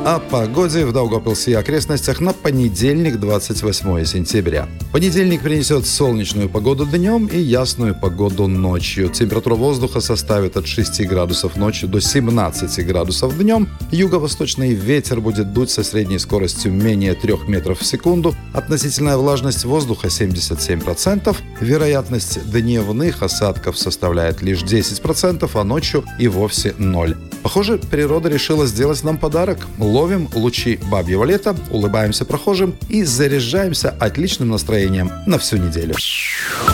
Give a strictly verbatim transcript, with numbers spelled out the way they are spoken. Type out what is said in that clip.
О погоде в Даугавпилсе и окрестностях на понедельник, двадцать восьмое сентября. Понедельник принесет солнечную погоду днем и ясную погоду ночью. Температура воздуха составит от шести градусов ночью до семнадцати градусов днем. Юго-восточный ветер будет дуть со средней скоростью менее трех метров в секунду. Относительная влажность воздуха семьдесят семь процентов. Вероятность дневных осадков составляет лишь десять процентов, а ночью и вовсе ноль. Похоже, природа решила сделать нам подарок. Ловим лучи бабьего лета, улыбаемся прохожим и заряжаемся отличным настроением на всю неделю.